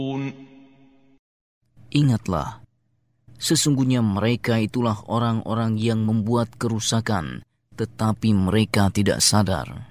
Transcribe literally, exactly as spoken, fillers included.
Ingatlah, sesungguhnya mereka itulah orang-orang yang membuat kerusakan, tetapi mereka tidak sadar.